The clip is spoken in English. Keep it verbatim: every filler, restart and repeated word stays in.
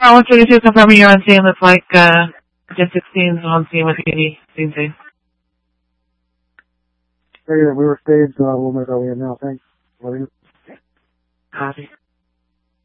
I want you to confirm you're on scene. Looks like uh, Jet sixteen is on scene with Katie. Scene two. Hey, we were staged, so we'll make our way in now. Thanks. Love you. Copy.